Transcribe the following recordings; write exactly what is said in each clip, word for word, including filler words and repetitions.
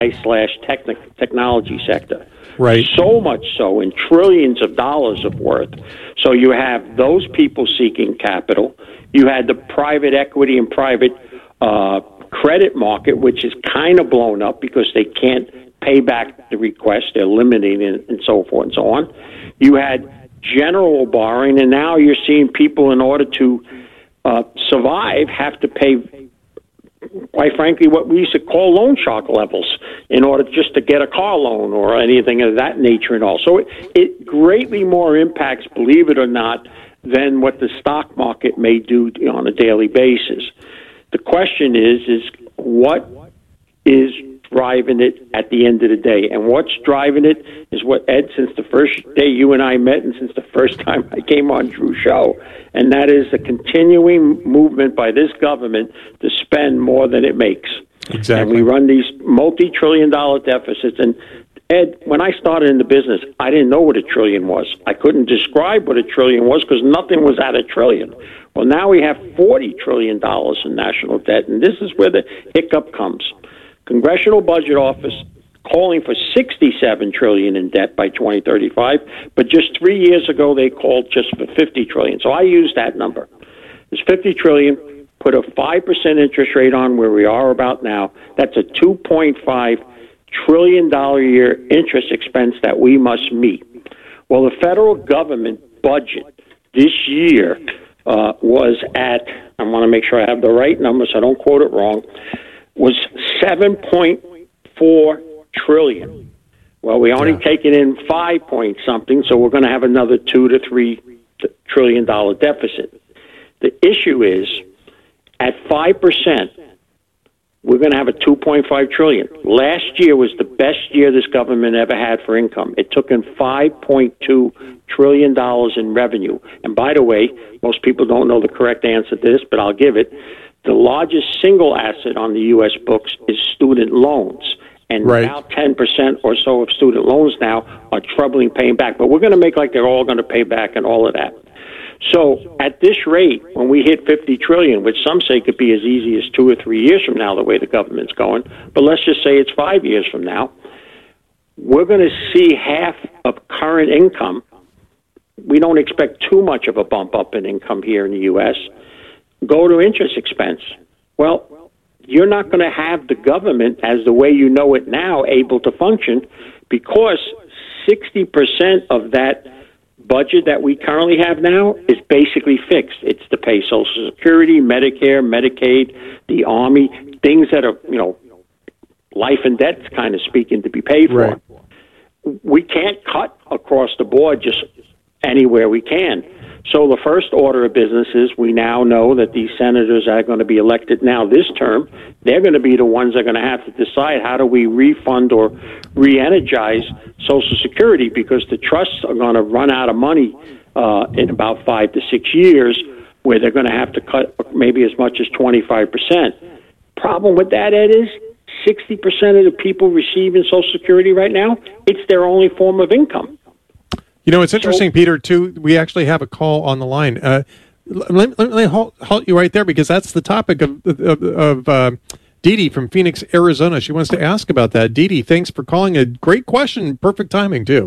slash technic- technology sector. Right. So much so, in trillions of dollars of worth. So you have those people seeking capital. You had the private equity and private uh, credit market, which is kind of blown up because they can't pay back the request. They're limiting it and so forth and so on. You had general borrowing, and now you're seeing people, in order to uh, survive, have to pay, quite frankly, what we used to call loan shark levels in order just to get a car loan or anything of that nature and all. So it, it greatly more impacts, believe it or not, than what the stock market may do on a daily basis. The question is, is what is driving it at the end of the day? And what's driving it is what, Ed, since the first day you and I met and since the first time I came on Drew's show, and that is the continuing movement by this government to spend more than it makes. Exactly. And we run these multi-trillion dollar deficits. And, Ed, when I started in the business, I didn't know what a trillion was. I couldn't describe what a trillion was because nothing was at a trillion. Well, now we have forty trillion dollars in national debt, and this is where the hiccup comes. Congressional Budget Office calling for sixty-seven trillion dollars in debt by twenty thirty-five, but just three years ago they called just for fifty trillion dollars. So I use that number. It's fifty trillion dollars, put a five percent interest rate on where we are about now. That's a two point five trillion dollars a year interest expense that we must meet. Well, the federal government budget this year uh, was at, I want to make sure I have the right number so I don't quote it wrong, was seven point four trillion dollars. Well, we only yeah. taken in five point something, so we're going to have another two to three trillion dollar deficit. The issue is, at five percent, we're going to have a two point five trillion dollars. Last year was the best year this government ever had for income. It took in five point two trillion dollars in revenue. And by the way, most people don't know the correct answer to this, but I'll give it. The largest single asset on the U S books is student loans. And right. about ten percent or so of student loans now are troubling paying back. But we're going to make like they're all going to pay back and all of that. So at this rate, when we hit fifty trillion dollars, which some say could be as easy as two or three years from now, the way the government's going, but let's just say it's five years from now, we're going to see half of current income. We don't expect too much of a bump up in income here in the U S go to interest expense. Well, you're not going to have the government, as the way you know it now, able to function because sixty percent of that budget that we currently have now is basically fixed. It's to pay Social Security, Medicare, Medicaid, the Army, things that are, you know, life and death kind of speaking to be paid for. Right. We can't cut across the board just anywhere we can. So the first order of business is we now know that these senators are going to be elected now this term. They're going to be the ones that are going to have to decide how do we refund or re-energize Social Security, because the trusts are going to run out of money uh, in about five to six years, where they're going to have to cut maybe as much as twenty-five percent. Problem with that, Ed, is sixty percent of the people receiving Social Security right now, it's their only form of income. You know, it's interesting, so, Peter, too. We actually have a call on the line. Uh, let, let me halt, halt you right there, because that's the topic of, of, of uh, Dee Dee from Phoenix, Arizona. She wants to ask about that. Dee Dee, thanks for calling. A great question. Perfect timing, too.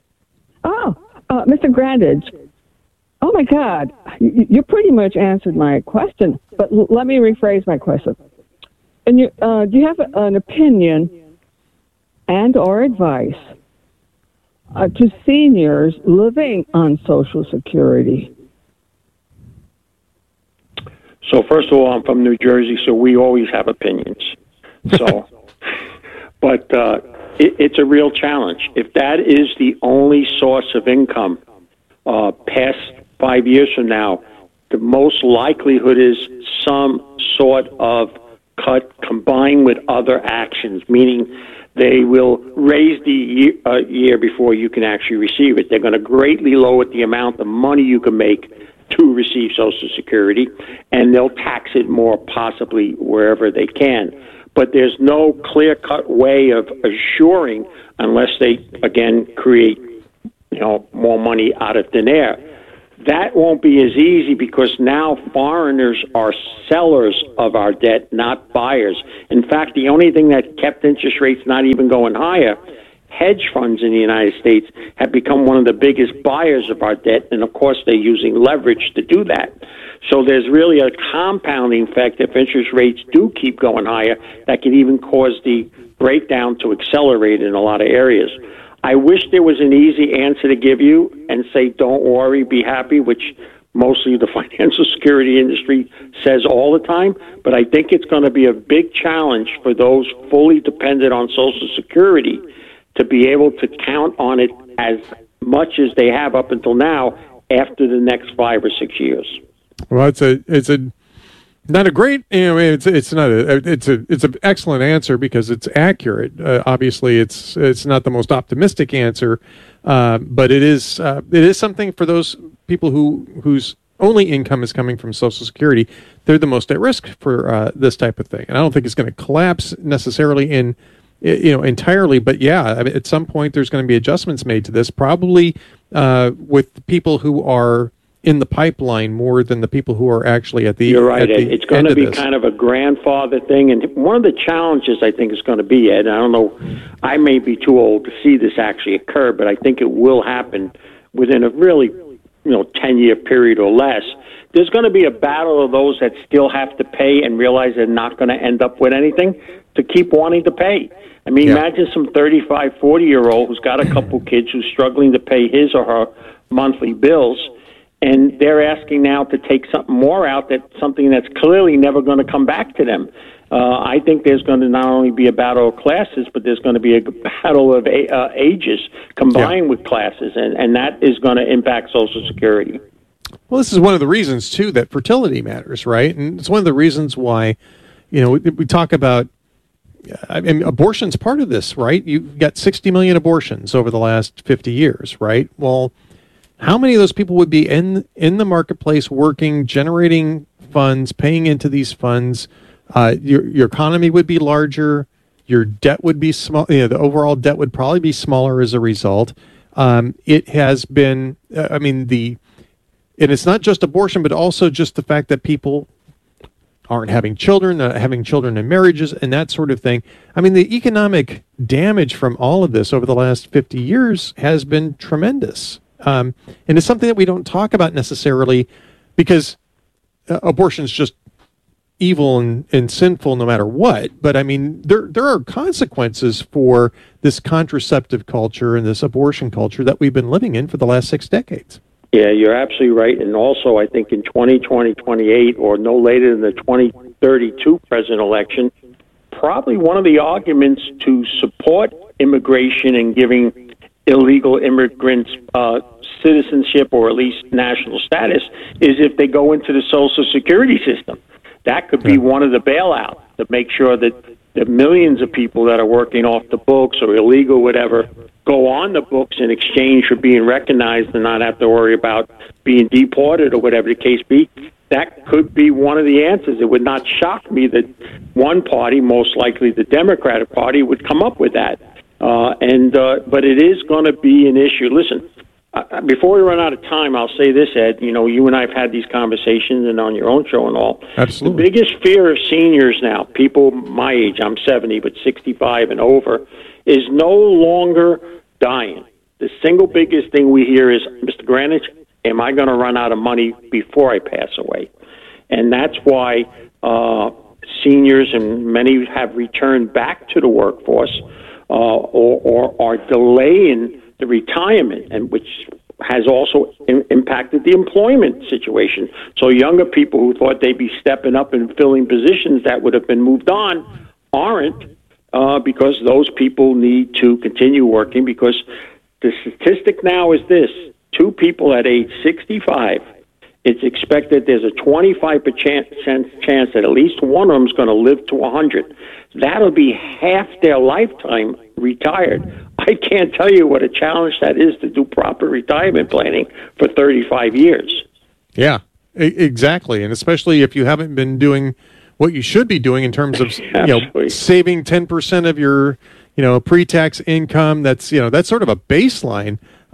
Oh, uh, Mister Grandage. Oh, my God. You, you pretty much answered my question, but l- let me rephrase my question. And you, uh, do you have an opinion and or advice Uh, to seniors living on Social Security? So first of all, I'm from New Jersey, so we always have opinions. So, but uh, it, it's a real challenge. If that is the only source of income uh, past five years from now, the most likelihood is some sort of cut combined with other actions, meaning they will raise the year, uh, year before you can actually receive it. They're going to greatly lower the amount of money you can make to receive Social Security, and they'll tax it more possibly wherever they can. But there's no clear-cut way of assuring, unless they, again, create, you know, more money out of thin air. That won't be as easy because now foreigners are sellers of our debt, not buyers. In fact, the only thing that kept interest rates not even going higher, hedge funds in the United States have become one of the biggest buyers of our debt, and of course they're using leverage to do that. So there's really a compounding effect if interest rates do keep going higher that could even cause the breakdown to accelerate in a lot of areas. I wish there was an easy answer to give you and say, don't worry, be happy, which mostly the financial security industry says all the time. But I think it's going to be a big challenge for those fully dependent on Social Security to be able to count on it as much as they have up until now after the next five or six years. Well, it's a it's a not a great, you know, it's it's not a it's a it's an excellent answer because it's accurate. Uh, obviously, it's it's not the most optimistic answer, uh, but it is uh, it is something for those people who whose only income is coming from Social Security. They're the most at risk for uh, this type of thing, and I don't think it's going to collapse necessarily in you know entirely. But yeah, I mean, at some point there's going to be adjustments made to this, probably uh, with people who are in the pipeline more than the people who are actually at the You're right, Ed. It's going to be kind of a grandfather thing. And one of the challenges I think is going to be, Ed, I don't know, I may be too old to see this actually occur, but I think it will happen within a really, you know, ten-year period or less. There's going to be a battle of those that still have to pay and realize they're not going to end up with anything to keep wanting to pay. I mean, yeah. Imagine some thirty-five, forty-year-old who's got a couple kids who's struggling to pay his or her monthly bills, and they're asking now to take something more out, that something that's clearly never going to come back to them. Uh, I think there's going to not only be a battle of classes, but there's going to be a battle of a, uh, ages combined yeah. with classes, and, and that is going to impact Social Security. Well, this is one of the reasons, too, that fertility matters, right? And it's one of the reasons why, you know, we, we talk about, I mean, abortion's part of this, right? You've got sixty million abortions over the last fifty years, right? Well, how many of those people would be in in the marketplace working, generating funds, paying into these funds? Uh, your your economy would be larger. Your debt would be small. You know, the overall debt would probably be smaller as a result. Um, it has been, uh, I mean, the, and it's not just abortion, but also just the fact that people aren't having children, uh, having children in marriages, and that sort of thing. I mean, the economic damage from all of this over the last fifty years has been tremendous. Um, and it's something that we don't talk about necessarily because uh, abortion is just evil and, and sinful no matter what. But I mean, there there are consequences for this contraceptive culture and this abortion culture that we've been living in for the last six decades. Yeah, you're absolutely right. And also, I think in twenty twenty, twenty-eight, or no later than the twenty thirty-two president election, probably one of the arguments to support immigration and giving illegal immigrants uh, citizenship or at least national status is if they go into the Social Security system. That could be yeah. one of the bailouts to make sure that the millions of people that are working off the books or illegal, whatever, go on the books in exchange for being recognized and not have to worry about being deported or whatever the case be. That could be one of the answers. It would not shock me that one party, most likely the Democratic Party, would come up with that. Uh, and uh, but it is going to be an issue. Listen, uh, before we run out of time, I'll say this, Ed. You know, you and I have had these conversations and on your own show and all. Absolutely. The biggest fear of seniors now, people my age, I'm seventy, but sixty-five and over, is no longer dying. The single biggest thing we hear is, Mister Grandage, am I going to run out of money before I pass away? And that's why uh, seniors, and many have returned back to the workforce, uh, or, or are delaying the retirement, and which has also in, impacted the employment situation. So younger people who thought they'd be stepping up and filling positions that would have been moved on aren't, uh, because those people need to continue working, because the statistic now is this: two people at age sixty-five, it's expected there's a twenty-five percent chance that at least one of them is going to live to one hundred. That'll be half their lifetime retired. I can't tell you what a challenge that is to do proper retirement planning for thirty-five years. Yeah, exactly. And especially if you haven't been doing what you should be doing in terms of you know saving ten percent of your you know pre-tax income. That's you know that's sort of a baseline.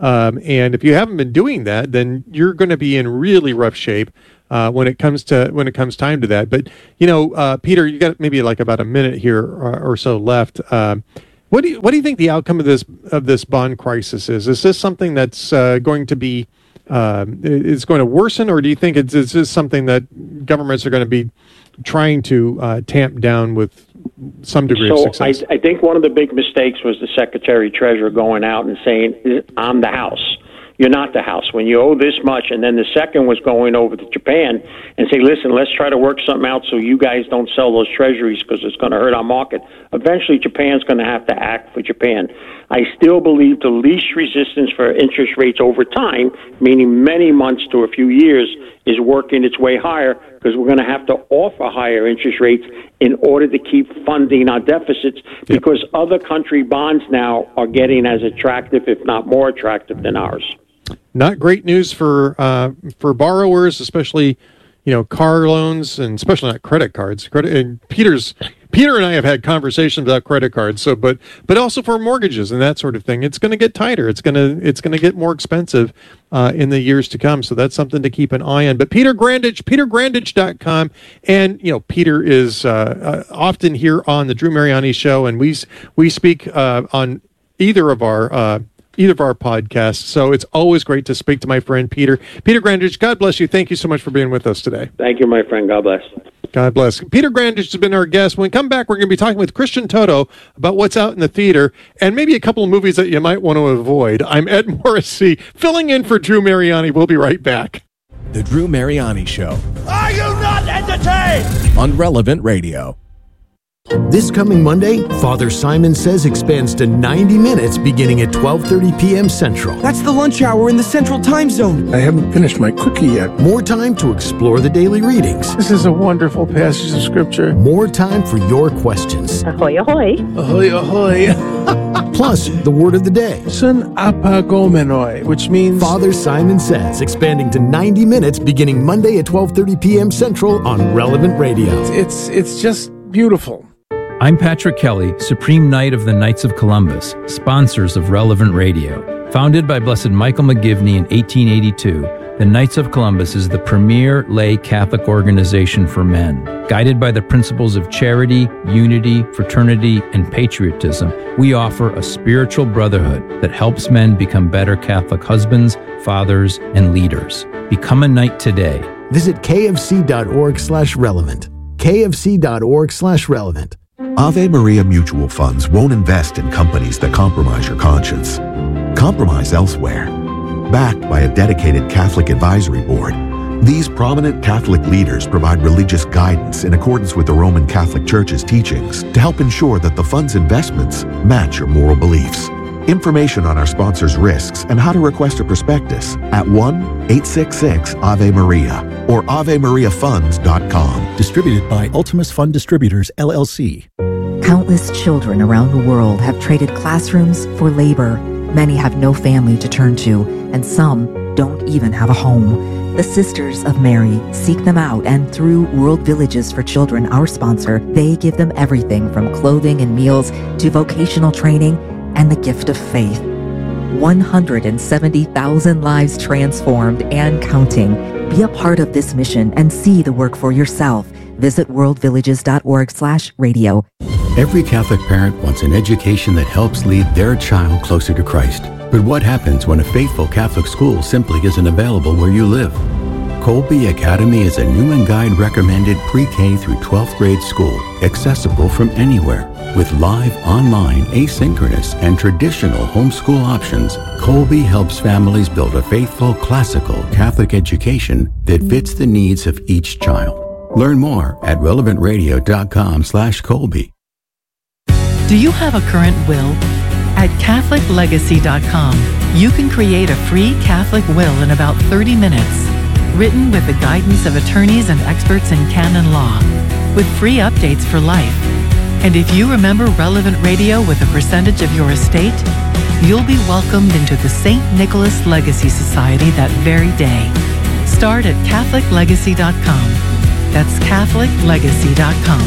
Um, and if you haven't been doing that, then you're going to be in really rough shape uh, when it comes to when it comes time to that. But you know, uh, Peter, you got maybe like about a minute here or, or so left. Um, what do you what do you think the outcome of this of this bond crisis is? Is this something that's uh, going to be um, is going to worsen, or do you think it's, it's just something that governments are going to be trying to uh, tamp down with some degree so of success? I, I think one of the big mistakes was the Secretary Treasurer going out and saying, I'm the House. You're not the House. When you owe this much, and then the second was going over to Japan and say, listen, let's try to work something out so you guys don't sell those treasuries because it's going to hurt our market. Eventually, Japan's going to have to act for Japan. I still believe the least resistance for interest rates over time, meaning many months to a few years, is working its way higher because we're going to have to offer higher interest rates in order to keep funding our deficits because other country bonds now are getting as attractive, if not more attractive, than ours. Not great news for uh, for borrowers, especially you know car loans and especially not credit cards. Credit and Peter's Peter and I have had conversations about credit cards. So, but but also for mortgages and that sort of thing, it's going to get tighter. It's going to it's going to get more expensive uh, in the years to come. So that's something to keep an eye on. But Peter Grandage, peter grandage dot com, and you know Peter is uh, uh, often here on the Drew Mariani Show, and we we speak uh, on either of our. Uh, either of our podcasts. So it's always great to speak to my friend Peter. Peter Grandage, God bless you. Thank you so much for being with us today. Thank you, my friend. God bless. God bless. Peter Grandage has been our guest. When we come back, we're going to be talking with Christian Toto about what's out in the theater and maybe a couple of movies that you might want to avoid. I'm Ed Morrissey, filling in for Drew Mariani. We'll be right back. The Drew Mariani Show. Are you not entertained? On Relevant Radio. This coming Monday, Father Simon Says expands to ninety minutes beginning at twelve thirty p.m. Central. That's the lunch hour in the Central Time Zone. I haven't finished my cookie yet. More time to explore the daily readings. This is a wonderful passage of Scripture. More time for your questions. Ahoy, ahoy. Ahoy, ahoy. Plus, the word of the day. Sun apagomenoi, which means... Father Simon Says, expanding to ninety minutes beginning Monday at twelve thirty p.m. Central on Relevant Radio. It's, it's just beautiful. I'm Patrick Kelly, Supreme Knight of the Knights of Columbus, sponsors of Relevant Radio. Founded by Blessed Michael McGivney in eighteen eighty-two, the Knights of Columbus is the premier lay Catholic organization for men. Guided by the principles of charity, unity, fraternity, and patriotism, we offer a spiritual brotherhood that helps men become better Catholic husbands, fathers, and leaders. Become a knight today. Visit kfc.org slash relevant. kfc.org slash relevant. Ave Maria Mutual Funds won't invest in companies that compromise your conscience. Compromise elsewhere. Backed by a dedicated Catholic advisory board, these prominent Catholic leaders provide religious guidance in accordance with the Roman Catholic Church's teachings to help ensure that the fund's investments match your moral beliefs. Information on our sponsors' risks and how to request a prospectus at one eight six six Ave Maria or ave maria funds dot com. Distributed by Ultimus Fund Distributors, L L C. Countless children around the world have traded classrooms for labor. Many have no family to turn to, and some don't even have a home. The Sisters of Mary seek them out, and through World Villages for Children, our sponsor, they give them everything from clothing and meals to vocational training and the gift of faith. one hundred seventy thousand lives transformed and counting. Be a part of this mission and see the work for yourself. Visit worldvillages.org slash radio. Every Catholic parent wants an education that helps lead their child closer to Christ. But what happens when a faithful Catholic school simply isn't available where you live? Colby Academy is a Newman Guide recommended pre-K through twelfth grade school, accessible from anywhere. With live, online, asynchronous, and traditional homeschool options, Colby helps families build a faithful, classical Catholic education that fits the needs of each child. Learn more at relevantradio.com slash Colby. Do you have a current will? At Catholic Legacy dot com, you can create a free Catholic will in about thirty minutes, written with the guidance of attorneys and experts in canon law, with free updates for life. And if you remember Relevant Radio with a percentage of your estate, you'll be welcomed into the Saint Nicholas Legacy Society that very day. Start at Catholic Legacy dot com. That's Catholic Legacy dot com.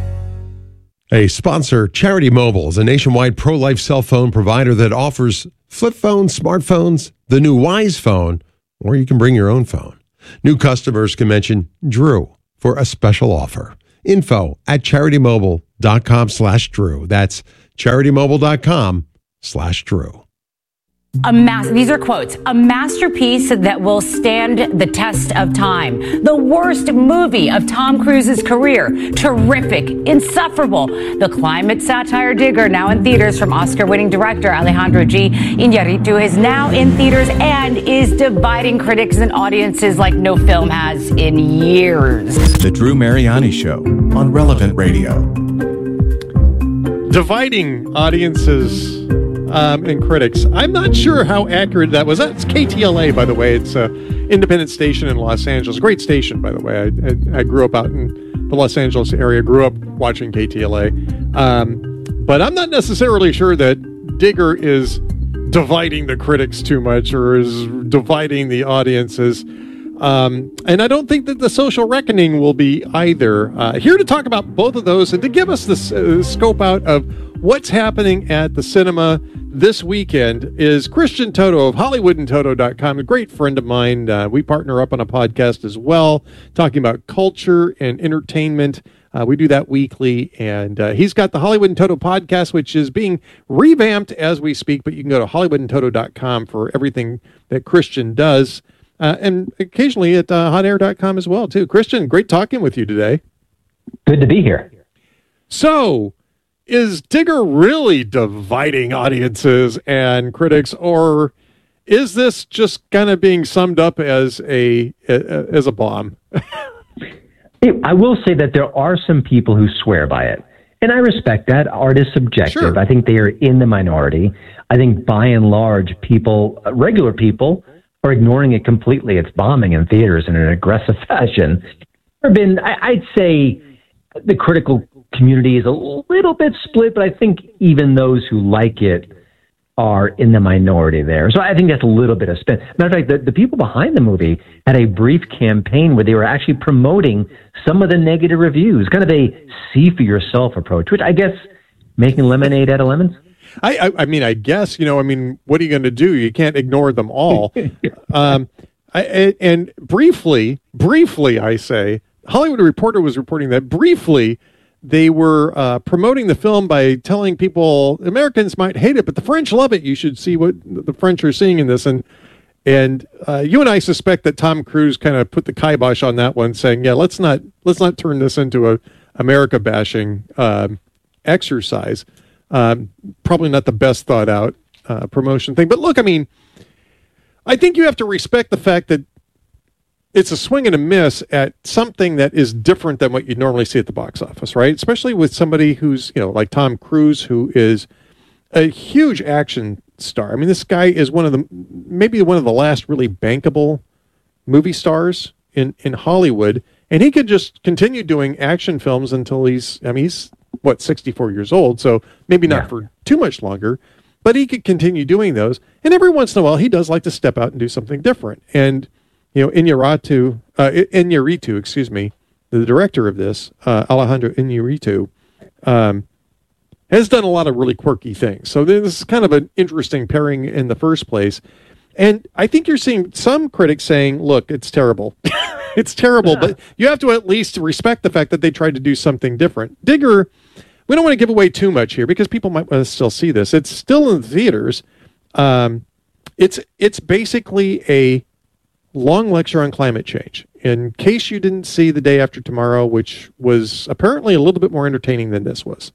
A sponsor, Charity Mobile, is a nationwide pro-life cell phone provider that offers flip phones, smartphones, the new Wise phone, or you can bring your own phone. New customers can mention Drew for a special offer. Info at charity-mobile.com slash Drew. That's charity-mobile.com slash Drew. A mass, these are quotes, a masterpiece that will stand the test of time. The worst movie of Tom Cruise's career. Terrific, insufferable. The climate satire Digger, now in theaters from Oscar-winning director Alejandro G. Iñárritu, is now in theaters and is dividing critics and audiences like no film has in years. The Drew Mariani Show on Relevant Radio. Dividing audiences Um, and critics. I'm not sure how accurate that was. That's K T L A, by the way. It's an independent station in Los Angeles. Great station, by the way. I, I, I grew up out in the Los Angeles area, grew up watching K T L A. Um, but I'm not necessarily sure that Digger is dividing the critics too much or is dividing the audiences. Um, and I don't think that The Social Reckoning will be either. Uh, here to talk about both of those and to give us the uh, scope out of what's happening at the cinema this weekend is Christian Toto of Hollywood and Toto dot com, a great friend of mine. Uh, we partner up on a podcast as well, talking about culture and entertainment. Uh, we do that weekly, and uh, he's got the Hollywood and Toto podcast, which is being revamped as we speak, but you can go to Hollywood and Toto dot com for everything that Christian does, uh, and occasionally at uh, hot air dot com as well, too. Christian, great talking with you today. Good to be here. So, is Digger really dividing audiences and critics, or is this just kind of being summed up as a as a bomb? I will say that there are some people who swear by it, and I respect that. Art is subjective. Sure. I think they are in the minority. I think by and large, people, regular people, are ignoring it completely. It's bombing in theaters in an aggressive fashion. There have been, I'd say, the critical community is a little bit split, but I think even those who like it are in the minority there. So I think that's a little bit of spin. Matter of fact, the, the people behind the movie had a brief campaign where they were actually promoting some of the negative reviews, kind of a see for yourself approach, which I guess making lemonade out of lemons. I, I, I mean, I guess, you know, I mean, what are you going to do? You can't ignore them all. um, I, and briefly, briefly, I say, Hollywood Reporter was reporting that briefly they were uh, promoting the film by telling people Americans might hate it, but the French love it. You should see what the French are seeing in this. And and uh, you and I suspect that Tom Cruise kind of put the kibosh on that one, saying, "Yeah, let's not let's not turn this into a America bashing um, exercise." Um, probably not the best thought out uh, promotion thing. But look, I mean, I think you have to respect the fact that it's a swing and a miss at something that is different than what you normally see at the box office, right? Especially with somebody who's, you know, like Tom Cruise, who is a huge action star. I mean, this guy is one of the, maybe one of the last really bankable movie stars in, in Hollywood. And he could just continue doing action films until he's, I mean, he's, what, sixty-four years old. So maybe not yeah. for too much longer, but he could continue doing those. And every once in a while, he does like to step out and do something different. And, you know, Iñárritu, uh, Iñárritu, excuse me, the director of this, uh, Alejandro Iñárritu, um, has done a lot of really quirky things. So this is kind of an interesting pairing in the first place. And I think you're seeing some critics saying, look, it's terrible. It's terrible, yeah. But you have to at least respect the fact that they tried to do something different. Digger, we don't want to give away too much here because people might want to still see this. It's still in the theaters. Um, it's it's basically a long lecture on climate change. In case you didn't see The Day After Tomorrow, which was apparently a little bit more entertaining than this was.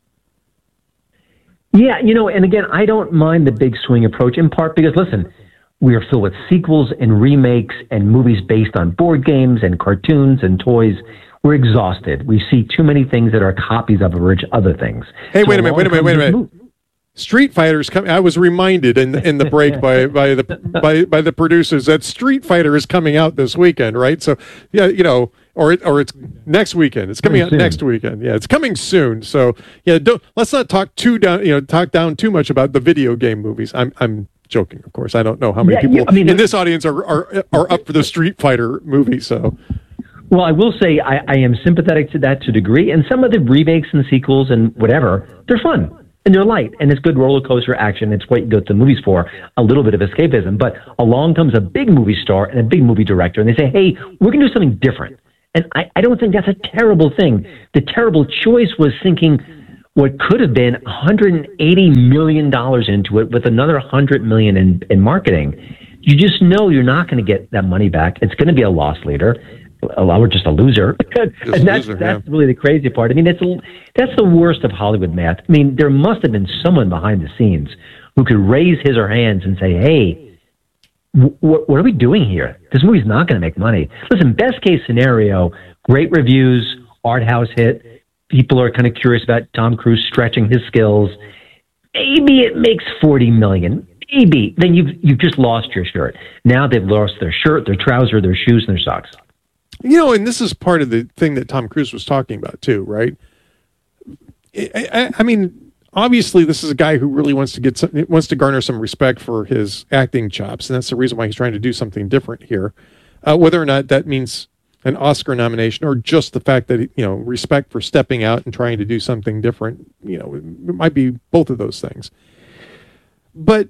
Yeah, you know, and again, I don't mind the big swing approach, in part because, listen, we are filled with sequels and remakes and movies based on board games and cartoons and toys. We're exhausted. We see too many things that are copies of other things. Hey, so wait a minute, wait a minute, wait a minute. Movie. Street Fighter's coming. I was reminded in in the break by by the by by the producers that Street Fighter is coming out this weekend, right? So yeah, you know, or it, or it's next weekend. It's coming Pretty out soon. next weekend. Yeah, it's coming soon. So yeah, don't let's not talk too down. You know, talk down too much about the video game movies. I'm I'm joking, of course. I don't know how many yeah, people yeah, I mean, in this audience are, are are up for the Street Fighter movie. So. Well, I will say I, I am sympathetic to that to a degree, and some of the remakes and sequels and whatever, they're fun. and they're light, and it's good roller coaster action. It's what you go to the movies for, a little bit of escapism. But along comes a big movie star and a big movie director, and they say, hey, we're going to do something different. And I, I don't think that's a terrible thing. The terrible choice was thinking what could have been one hundred eighty million dollars into it with another one hundred million dollars in, in marketing. You just know you're not going to get that money back. It's going to be a loss leader. Or just a loser. Just and that's, loser, that's yeah. really the crazy part. I mean, that's, that's the worst of Hollywood math. I mean, there must have been someone behind the scenes who could raise his or her hands and say, hey, w- what are we doing here? This movie's not going to make money. Listen, best case scenario, great reviews, art house hit. People are kind of curious about Tom Cruise stretching his skills. Maybe it makes forty million dollars. Maybe. Then you've, you've just lost your shirt. Now they've lost their shirt, their trouser, their shoes, and their socks. You know, and this is part of the thing that Tom Cruise was talking about too, right? I, I, I mean, obviously, this is a guy who really wants to get some, wants to garner some respect for his acting chops, and that's the reason why he's trying to do something different here. Uh, whether or not that means an Oscar nomination or just the fact that, you know, respect for stepping out and trying to do something different, you know, it might be both of those things. But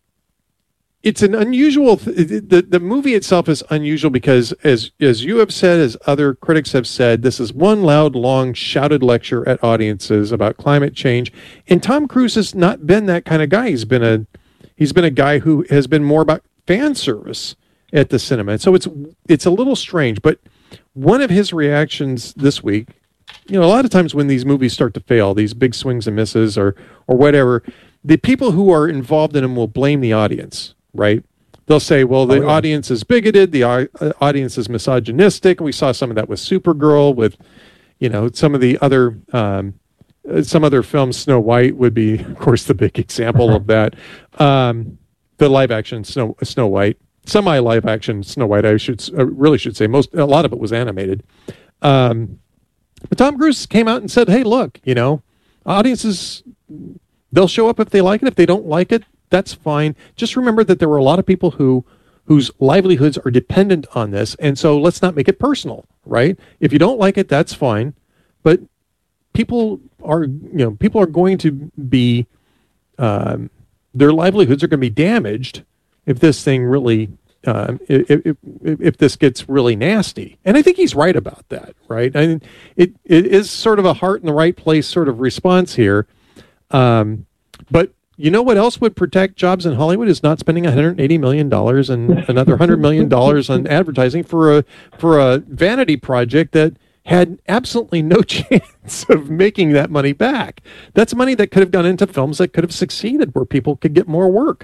it's an unusual, th- the, the movie itself is unusual because, as as you have said, as other critics have said, this is one loud, long, shouted lecture at audiences about climate change. And Tom Cruise has not been that kind of guy. He's been a he's been a guy who has been more about fan service at the cinema. And so it's it's a little strange. But one of his reactions this week, you know, a lot of times when these movies start to fail, these big swings and misses or or whatever, the people who are involved in them will blame the audience. Right? They'll say, well, the oh, yeah. audience is bigoted, the uh, audience is misogynistic. We saw some of that with Supergirl, with, you know, some of the other, um, some other films. Snow White would be, of course, the big example of that. Um, the live action Snow Snow White, semi live action Snow White. I should I really should say most a lot of it was animated. Um, but Tom Cruise came out and said, hey, look, you know, audiences, they'll show up if they like it. If they don't like it, that's fine. Just remember that there were a lot of people who whose livelihoods are dependent on this, and so let's not make it personal, right? If you don't like it, that's fine, but people are, you know, people are going to be, um, their livelihoods are going to be damaged if this thing really, um, if, if if this gets really nasty. And I think he's right about that, right? I mean, it it is sort of a heart in the right place sort of response here, um, but. You know what else would protect jobs in Hollywood is not spending one hundred eighty million dollars and another one hundred million dollars on advertising for a for a vanity project that had absolutely no chance of making that money back. That's money that could have gone into films that could have succeeded, where people could get more work.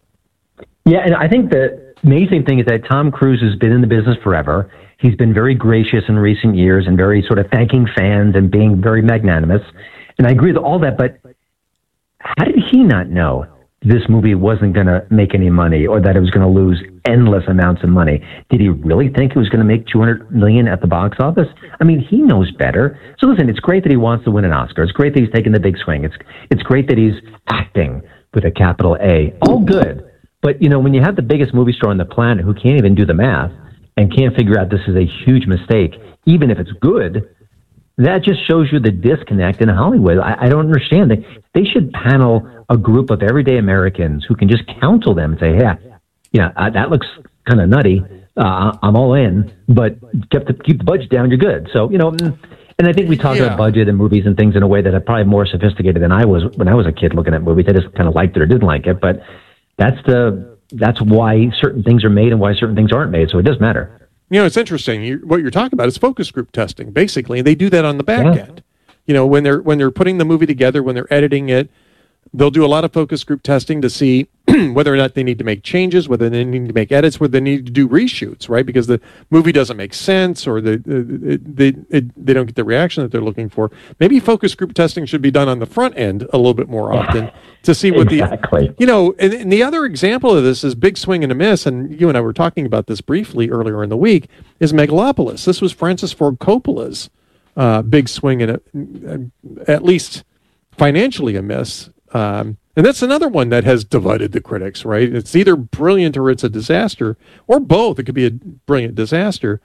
Yeah, and I think the amazing thing is that Tom Cruise has been in the business forever. He's been very gracious in recent years and very sort of thanking fans and being very magnanimous. And I agree with all that, but how did he not know this movie wasn't going to make any money or that it was going to lose endless amounts of money? Did he really think it was going to make two hundred million dollars at the box office? I mean, he knows better. So listen, it's great that he wants to win an Oscar. It's great that he's taking the big swing. It's it's great that he's acting with a capital A. All good. But, you know, when you have the biggest movie star on the planet who can't even do the math and can't figure out this is a huge mistake, even if it's good, that just shows you the disconnect in Hollywood. I, I don't understand. They, they should panel a group of everyday Americans who can just counsel them and say, yeah, yeah, uh, that looks kind of nutty. Uh, I'm all in, but keep the, keep the budget down, you're good. So, you know, and I think we talk yeah. about budget and movies and things in a way that are probably more sophisticated than I was when I was a kid looking at movies. I just kind of liked it or didn't like it. But that's the that's why certain things are made and why certain things aren't made. So it does matter. You know, it's interesting. You, what you're talking about is focus group testing, basically, and they do that on the back yeah. end. You know, when they're when they're putting the movie together, when they're editing it, they'll do a lot of focus group testing to see whether or not they need to make changes, whether they need to make edits, whether they need to do reshoots, right? Because the movie doesn't make sense, or the they they they don't get the reaction that they're looking for. Maybe focus group testing should be done on the front end a little bit more often to see what exactly. the you know. And, and the other example of this is big swing and a miss, and you and I were talking about this briefly earlier in the week. Is Megalopolis? This was Francis Ford Coppola's uh, big swing and a, at least financially a miss. Um, and that's another one that has divided the critics, right? It's either brilliant or it's a disaster, or both. It could be a brilliant disaster.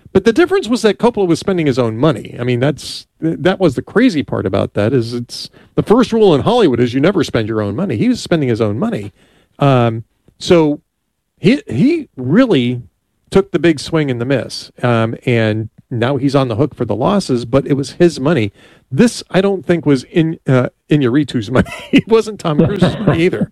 But the difference was that Coppola was spending his own money. I mean, that's that was the crazy part about that. Is it's the first rule in Hollywood is you never spend your own money. He was spending his own money, um, so he he really took the big swing and the miss, um, and now he's on the hook for the losses. But it was his money. This I don't think was in uh, Iñárritu's money. It wasn't Tom Cruise's money either.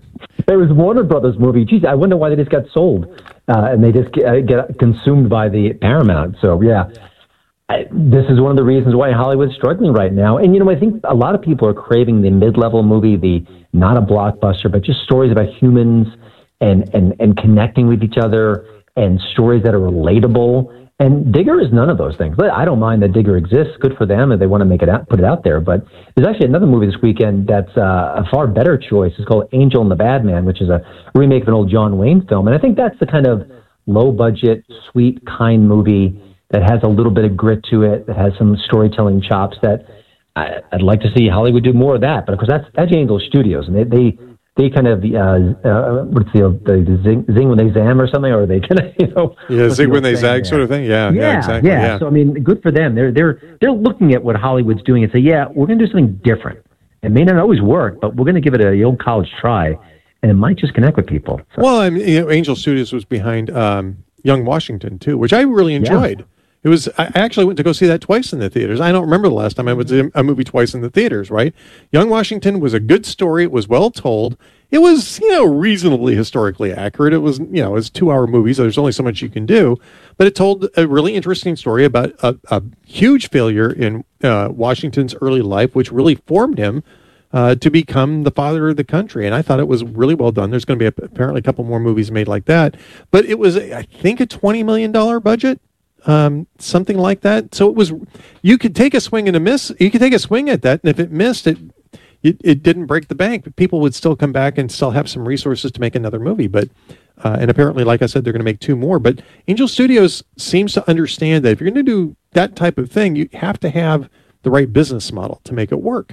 It was Warner Brothers movie. Geez, I wonder why they just got sold uh, and they just get, uh, get consumed by the Paramount. So, yeah, I, this is one of the reasons why Hollywood's struggling right now. And, you know, I think a lot of people are craving the mid-level movie, the not a blockbuster, but just stories about humans and, and, and connecting with each other and stories that are relatable. And Digger is none of those things. I don't mind that Digger exists. Good for them if they want to make it out, put it out there. But there's actually another movie this weekend that's uh, a far better choice. It's called Angel and the Bad Man, which is a remake of an old John Wayne film. And I think that's the kind of low-budget, sweet, kind movie that has a little bit of grit to it, that has some storytelling chops that I, I'd like to see Hollywood do more of that. But of course, that's that's Angel Studios, and they they, they kind of uh, uh, what's the, the, the zing, zing when they zam or something, or they kind of you know yeah zing when they zag there? Sort of thing. Yeah, yeah, yeah exactly. Yeah. yeah. So I mean, good for them. They're they're they're looking at what Hollywood's doing and say, yeah, we're going to do something different. It may not always work, but we're going to give it a old college try, and it might just connect with people. So. Well, I mean, you know, Angel Studios was behind um, Young Washington too, which I really enjoyed. Yeah. It was. I actually went to go see that twice in the theaters. I don't remember the last time I went to a movie twice in the theaters. Right, Young Washington was a good story. It was well told. It was, you know, reasonably historically accurate. It was, you know, it's two-hour movie, so there's only so much you can do. But it told a really interesting story about a, a huge failure in uh, Washington's early life, which really formed him uh, to become the father of the country. And I thought it was really well done. There's going to be a, apparently a couple more movies made like that. But it was, I think, a twenty million dollars budget. Um, something like that. So it was, you could take a swing and a miss. You could take a swing at that, and if it missed, it, it it didn't break the bank. But people would still come back and still have some resources to make another movie. But uh, and apparently, like I said, they're going to make two more. But Angel Studios seems to understand that if you're going to do that type of thing, you have to have the right business model to make it work.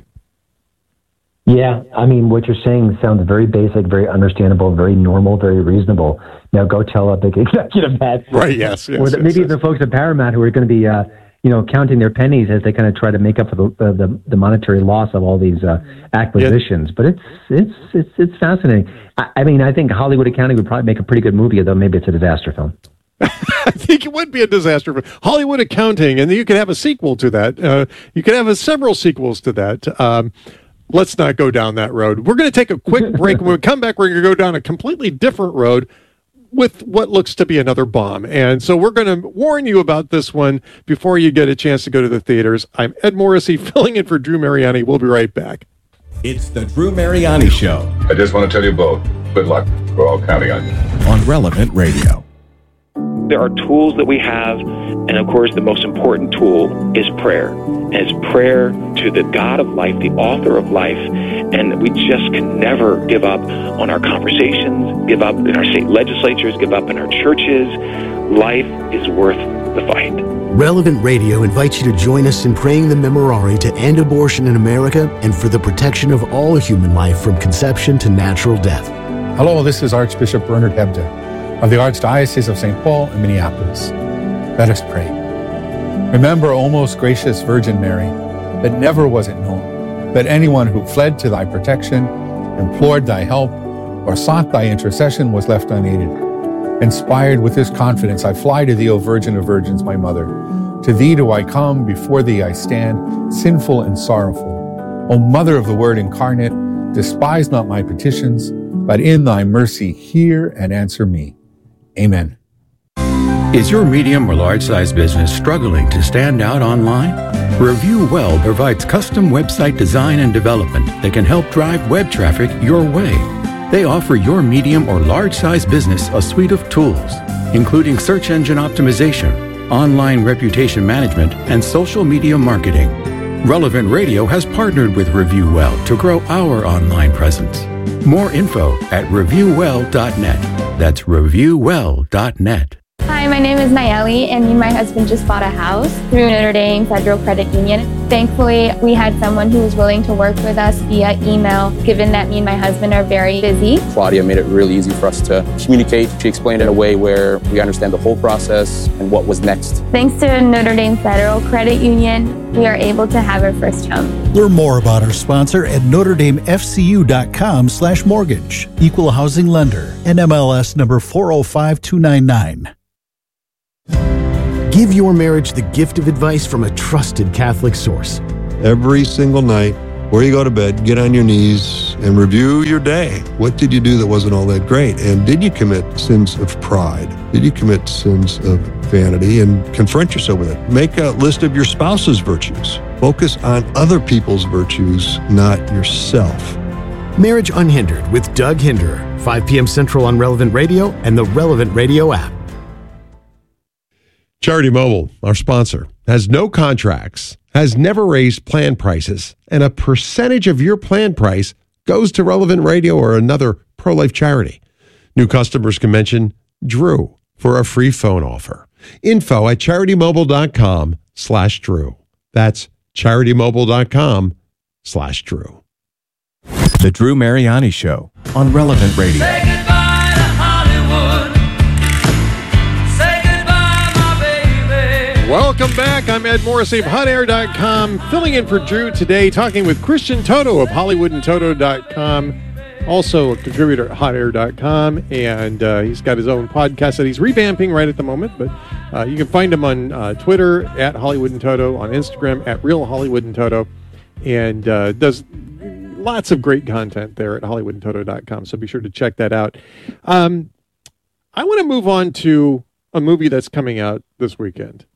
Yeah, I mean, what you're saying sounds very basic, very understandable, very normal, very reasonable. Now go tell a big executive that. Right, yes, yes. Or the, yes maybe yes. the folks at Paramount who are going to be, uh, you know, counting their pennies as they kind of try to make up for the uh, the, the monetary loss of all these uh, acquisitions. Yeah. But it's, it's, it's, it's fascinating. I, I mean, I think Hollywood Accounting would probably make a pretty good movie, though maybe it's a disaster film. I think it would be a disaster for Hollywood Accounting, and you could have a sequel to that. Uh, you could have a, several sequels to that. Um, Let's not go down that road. We're going to take a quick break. When we come back, we're going to go down a completely different road with what looks to be another bomb. And so we're going to warn you about this one before you get a chance to go to the theaters. I'm Ed Morrissey, filling in for Drew Mariani. We'll be right back. It's the Drew Mariani Show. I just want to tell you both, good luck. We're all counting on you. On Relevant Radio. There are tools that we have, and of course the most important tool is prayer. And it's prayer to the God of life, the author of life, and we just can never give up on our conversations, give up in our state legislatures, give up in our churches. Life is worth the fight. Relevant Radio invites you to join us in praying the Memorare to end abortion in America and for the protection of all human life from conception to natural death. Hello, this is Archbishop Bernard Hebda of the Archdiocese of Saint Paul in Minneapolis. Let us pray. Remember, O most gracious Virgin Mary, that never was it known that anyone who fled to thy protection, implored thy help, or sought thy intercession was left unaided. Inspired with this confidence, I fly to thee, O Virgin of Virgins, my Mother. To thee do I come, before thee I stand, sinful and sorrowful. O Mother of the Word incarnate, despise not my petitions, but in thy mercy hear and answer me. Amen. Is your medium or large-size business struggling to stand out online? Review Well provides custom website design and development that can help drive web traffic your way. They offer your medium or large-size business a suite of tools, including search engine optimization, online reputation management, and social media marketing. Relevant Radio has partnered with Review Well to grow our online presence. More info at review well dot net. That's review well dot net. Hi, Hi, my name is Nayeli, and me and my husband just bought a house through Notre Dame Federal Credit Union. Thankfully, we had someone who was willing to work with us via email, given that me and my husband are very busy. Claudia made it really easy for us to communicate. She explained it in a way where we understand the whole process and what was next. Thanks to Notre Dame Federal Credit Union, we are able to have our first home. Learn more about our sponsor at notre dame f c u dot com slash mortgage. Equal housing lender. N M L S number four oh five two nine nine. Give your marriage the gift of advice from a trusted Catholic source. Every single night, before you go to bed, get on your knees and review your day. What did you do that wasn't all that great? And did you commit sins of pride? Did you commit sins of vanity? And confront yourself with it. Make a list of your spouse's virtues. Focus on other people's virtues, not yourself. Marriage Unhindered with Doug Hinderer, five p.m. Central on Relevant Radio and the Relevant Radio app. Charity Mobile, our sponsor, has no contracts, has never raised plan prices, and a percentage of your plan price goes to Relevant Radio or another pro-life charity. New customers can mention Drew for a free phone offer. Info at charitymobile.com slash Drew. That's charitymobile.com slash Drew. The Drew Mariani Show on Relevant Radio. Say goodbye to Hollywood. Say goodbye, my baby. Welcome back. I'm Ed Morrissey of hot air dot com, filling in for Drew today, talking with Christian Toto of hollywood and toto dot com, also a contributor at hot air dot com, and uh, he's got his own podcast that he's revamping right at the moment, but uh, you can find him on uh, Twitter at Hollywood and Toto, on Instagram at Real Hollywood and Toto, and uh, does lots of great content there at hollywood and toto dot com, so be sure to check that out. Um, I want to move on to a movie that's coming out this weekend,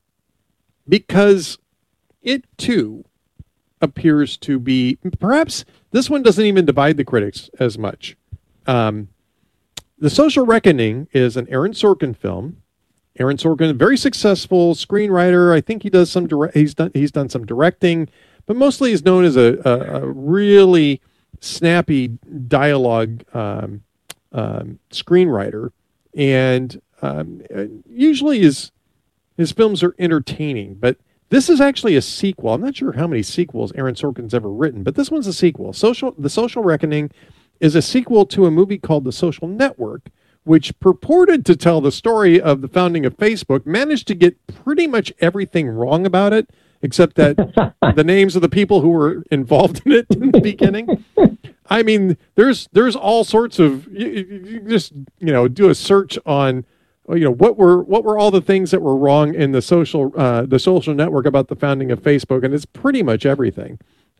because it, too, appears to be, perhaps this one doesn't even divide the critics as much. Um, The Social Reckoning is an Aaron Sorkin film. Aaron Sorkin, a very successful screenwriter. I think he does some dire- he's done he's done some directing, but mostly is known as a, a, a really snappy dialogue um, um, screenwriter, and um, usually his his films are entertaining. But this is actually a sequel. I'm not sure how many sequels Aaron Sorkin's ever written, but this one's a sequel. Social The Social Reckoning is a sequel to a movie called The Social Network, which purported to tell the story of the founding of Facebook, managed to get pretty much everything wrong about it, except that the names of the people who were involved in it in the beginning. I mean, there's there's all sorts of, you, you just, you know, do a search on, you know, what were what were all the things that were wrong in the social uh, the social network about the founding of Facebook, and it's pretty much everything.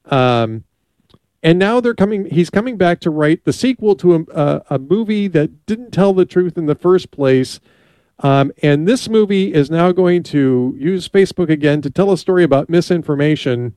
Um, and now they're coming. He's coming back to write the sequel to a, a, a movie that didn't tell the truth in the first place. Um, and this movie is now going to use Facebook again to tell a story about misinformation,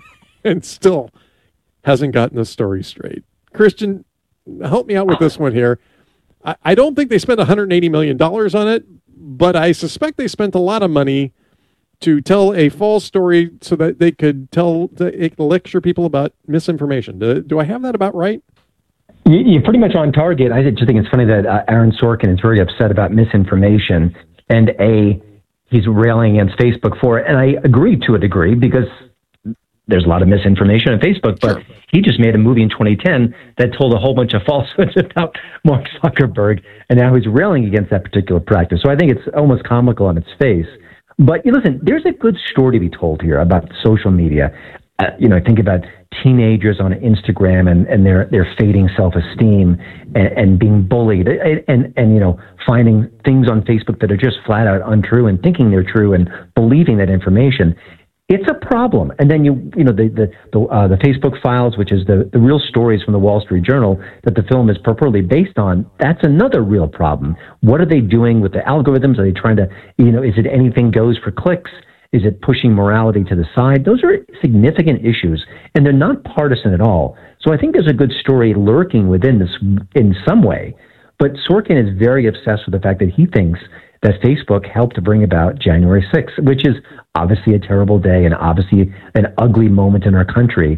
and still hasn't gotten the story straight. Christian, help me out with this one here. I, I don't think they spent one hundred eighty million dollars on it, but I suspect they spent a lot of money to tell a false story so that they could tell, they could lecture people about misinformation. Do, do I have that about right? You're pretty much on target. I just think it's funny that uh, Aaron Sorkin is very upset about misinformation, and A, he's railing against Facebook for it. And I agree to a degree, because there's a lot of misinformation on Facebook, but sure. He just made a movie in twenty ten that told a whole bunch of falsehoods about Mark Zuckerberg, and now he's railing against that particular practice. So I think it's almost comical on its face. But you listen, there's a good story to be told here about social media. Uh, you know, think about teenagers on Instagram and, and their, their fading self-esteem and, and being bullied and, and, and, you know, finding things on Facebook that are just flat out untrue and thinking they're true and believing that information. It's a problem. And then, you you know, the the the, uh, the Facebook Files, which is the, the real stories from the Wall Street Journal that the film is purportedly based on, that's another real problem. What are they doing with the algorithms? Are they trying to, you know, is it anything goes for clicks? Is it pushing morality to the side? Those are significant issues, and they're not partisan at all. So I think there's a good story lurking within this in some way. But Sorkin is very obsessed with the fact that he thinks that Facebook helped to bring about January sixth, which is obviously a terrible day and obviously an ugly moment in our country.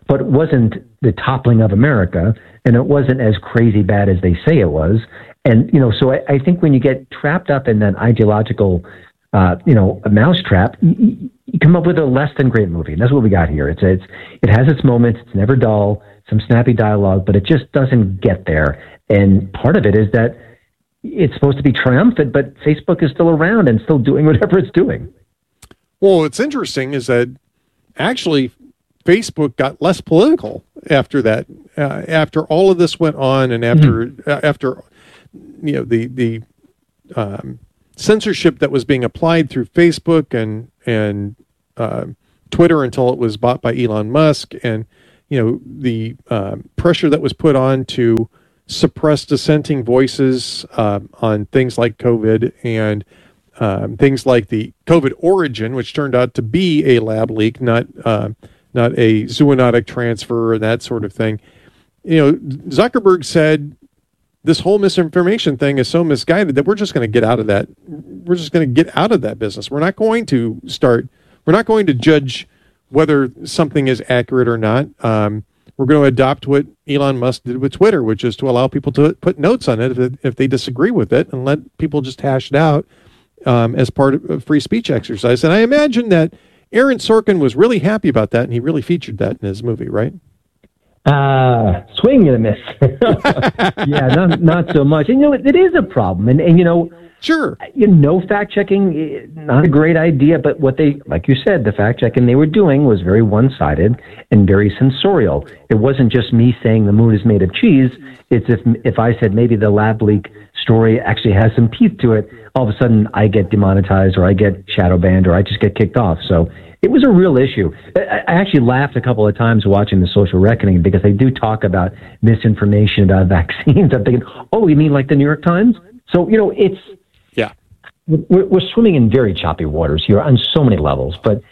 but wasn't the toppling of America, and it wasn't as crazy bad as they say it was. And, you know, so I, I think when you get trapped up in that ideological, uh, you know, mousetrap, you, you come up with a less than great movie. And that's what we got here. It's, it's, it has its moments. It's never dull, some snappy dialogue, but it just doesn't get there. And part of it is that it's supposed to be triumphant, but Facebook is still around and still doing whatever it's doing. Well, what's interesting is that actually Facebook got less political after that, uh, after all of this went on, and after mm-hmm. uh, after you know the the um, censorship that was being applied through Facebook and and uh, Twitter until it was bought by Elon Musk, and you know the uh, pressure that was put on to suppress dissenting voices uh, on things like COVID and um, things like the COVID origin, which turned out to be a lab leak, not uh, not a zoonotic transfer or that sort of thing. You know, Zuckerberg said this whole misinformation thing is so misguided that we're just going to get out of that. We're just going to get out of that business. We're not going to start. We're not going to judge whether something is accurate or not. Um, we're going to adopt what Elon Musk did with Twitter, which is to allow people to put notes on it if, if they disagree with it, and let people just hash it out um, as part of a free speech exercise. And I imagine that Aaron Sorkin was really happy about that, and he really featured that in his movie, right? Uh, swing and a miss. yeah, not not so much. And, you know, it, it is a problem. And, and you know, sure, you know, fact-checking, not a great idea, but what they, like you said, the fact-checking they were doing was very one-sided and very sensorial. It wasn't just me saying the moon is made of cheese. It's if if I said maybe the lab leak story actually has some teeth to it, all of a sudden I get demonetized or I get shadow banned or I just get kicked off. So it was a real issue. I actually laughed a couple of times watching The Social Reckoning because they do talk about misinformation about vaccines. I'm thinking, oh, you mean like the New York Times? So, you know, it's... Yeah. We're, we're swimming in very choppy waters here on so many levels, but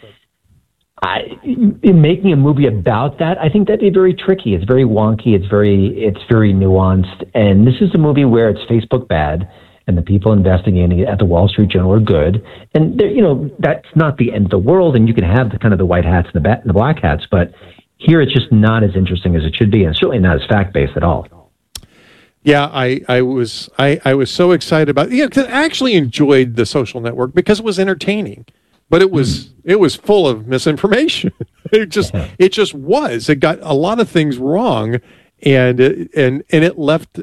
I, in making a movie about that, I think that'd be very tricky. It's very wonky. It's very, it's very nuanced. And this is a movie where it's Facebook bad, and the people investigating it at the Wall Street Journal are good. And, you know, that's not the end of the world, and you can have the kind of the white hats and the, ba- the black hats, but here it's just not as interesting as it should be, and certainly not as fact-based at all. Yeah, I, I was I, I was so excited about it. Yeah, 'cause I actually enjoyed The Social Network because it was entertaining, but it was mm. it was full of misinformation. it just yeah. it just was. It got a lot of things wrong, and it, and and it left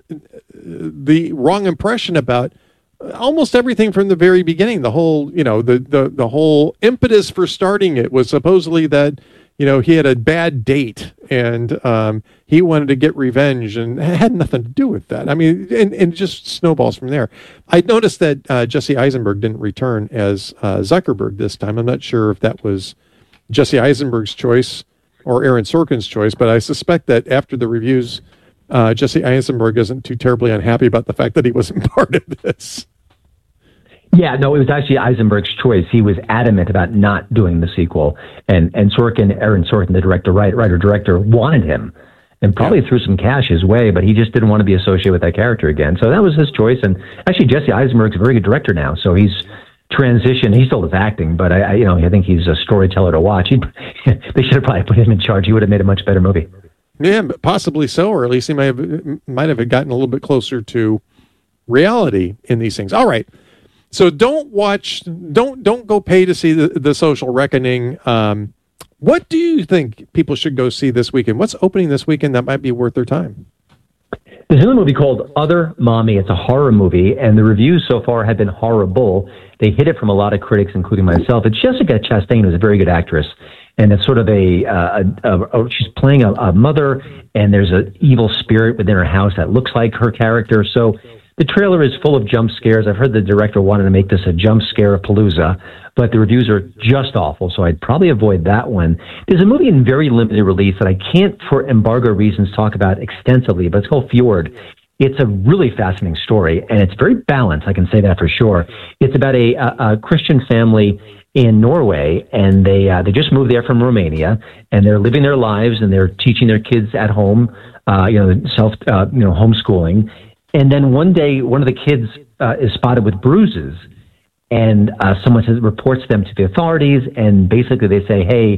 the wrong impression about almost everything from the very beginning. The whole you know the the the whole impetus for starting it was supposedly that you know he had a bad date and um, he wanted to get revenge, and it had nothing to do with that. I mean, and, and it just snowballs from there. I noticed that uh, Jesse Eisenberg didn't return as uh, Zuckerberg this time. I'm not sure if that was Jesse Eisenberg's choice or Aaron Sorkin's choice, but I suspect that after the reviews, uh, Jesse Eisenberg isn't too terribly unhappy about the fact that he wasn't part of this. Yeah, no, it was actually Eisenberg's choice. He was adamant about not doing the sequel, and and Sorkin, Aaron Sorkin, the director, writer, director, wanted him, and probably yeah. threw some cash his way, but he just didn't want to be associated with that character again. So that was his choice. And actually, Jesse Eisenberg's a very good director now, so he's transitioned. He still does acting, but I, I you know, I think he's a storyteller to watch. He, they should have probably put him in charge. He would have made a much better movie. Yeah, but possibly so, or at least he might have might have gotten a little bit closer to reality in these things. All right. So don't watch, don't don't go pay to see the, the Social Reckoning. Um, what do you think people should go see this weekend? What's opening this weekend that might be worth their time? There's another movie called Other Mommy. It's a horror movie, and the reviews so far have been horrible. They hit it from a lot of critics, including myself. It's Jessica Chastain, who's a very good actress, and it's sort of a, uh, a, a, a she's playing a, a mother, and there's an evil spirit within her house that looks like her character. So the trailer is full of jump scares. I've heard the director wanted to make this a jump scare palooza, but the reviews are just awful, so I'd probably avoid that one. There's a movie in very limited release that I can't, for embargo reasons, talk about extensively, but it's called Fjord. It's a really fascinating story, and it's very balanced, I can say that for sure. It's about a, a, a Christian family in Norway, and they uh, they just moved there from Romania, and they're living their lives, and they're teaching their kids at home, uh, you know, self, uh, you know, homeschooling. And then one day, one of the kids uh, is spotted with bruises, and uh, someone says, reports them to the authorities, and basically they say, hey,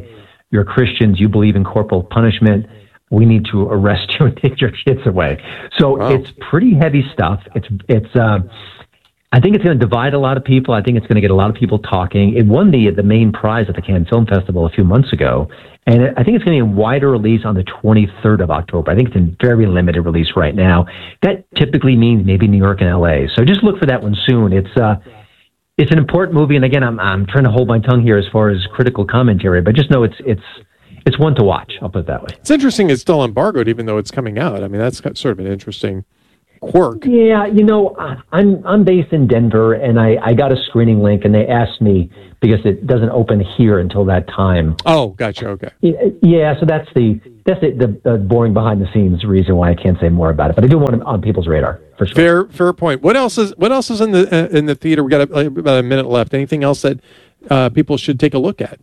you're Christians, you believe in corporal punishment, we need to arrest you and take your kids away. So wow. It's pretty heavy stuff. It's, it's, uh, I think it's going to divide a lot of people. I think it's going to get a lot of people talking. It won the the main prize at the Cannes Film Festival a few months ago, and I think it's going to be a wider release on the twenty-third of October. I think it's in very limited release right now. That typically means maybe New York and L A. So just look for that one soon. It's uh, it's an important movie, and again, I'm I'm trying to hold my tongue here as far as critical commentary, but just know it's it's it's one to watch. I'll put it that way. It's interesting. It's still embargoed, even though it's coming out. I mean, that's sort of an interesting quirk. Yeah, you know, I'm I'm based in Denver, and I, I got a screening link, and they asked me because it doesn't open here until that time. Oh, gotcha. Okay. Yeah, so that's the that's the, the, the boring behind the scenes reason why I can't say more about it. But I do want it on people's radar for sure. Fair fair point. What else is what else is in the uh, in the theater? We got a, about a minute left. Anything else that uh, people should take a look at?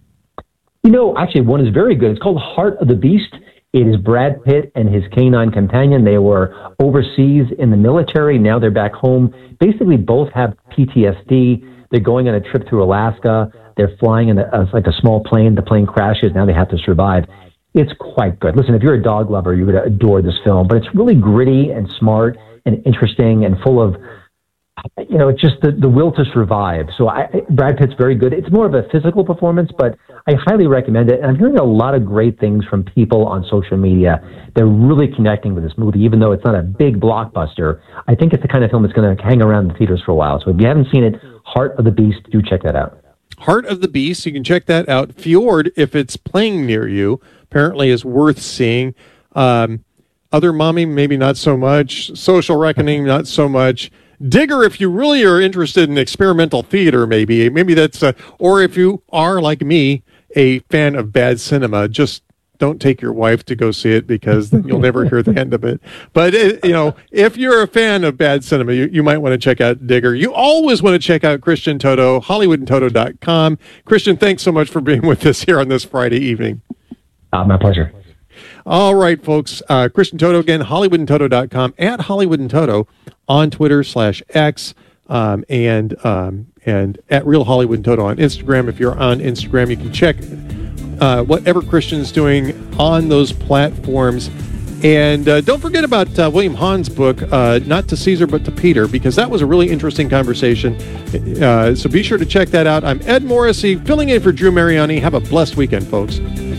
You know, actually, one is very good. It's called Heart of the Beast. It is Brad Pitt and his canine companion. They were overseas in the military. Now they're back home. Basically, both have P T S D. They're going on a trip through Alaska. They're flying in a, a, like a small plane. The plane crashes. Now they have to survive. It's quite good. Listen, if you're a dog lover, you would adore this film. But it's really gritty and smart and interesting and full of, you know, it's just the, the will to survive. So I, Brad Pitt's very good. It's more of a physical performance, but I highly recommend it. And I'm hearing a lot of great things from people on social media. They're really connecting with this movie, even though it's not a big blockbuster. I think it's the kind of film that's going to hang around the theaters for a while. So if you haven't seen it, Heart of the Beast, do check that out. Heart of the Beast, you can check that out. Fjord, if it's playing near you, apparently is worth seeing. Um, Other Mommy, maybe not so much. Social Reckoning, not so much. Digger, if you really are interested in experimental theater, maybe, maybe that's, uh, or if you are like me, a fan of bad cinema, just don't take your wife to go see it because then you'll never hear the end of it. But, it, you know, if you're a fan of bad cinema, you, you might want to check out Digger. You always want to check out Christian Toto, Hollywood and Toto dot com. Christian, thanks so much for being with us here on this Friday evening. Uh, my pleasure. All right, folks. Uh, Christian Toto again, Hollywood and Toto dot com, at Hollywood and Toto on Twitter slash X, um, and um, and at Real Hollywood and Toto on Instagram. If you're on Instagram, you can check uh, whatever Christian's doing on those platforms. And uh, don't forget about uh, William Hahn's book, uh, Not to Caesar, but to Peter, because that was a really interesting conversation. Uh, so be sure to check that out. I'm Ed Morrissey, filling in for Drew Mariani. Have a blessed weekend, folks.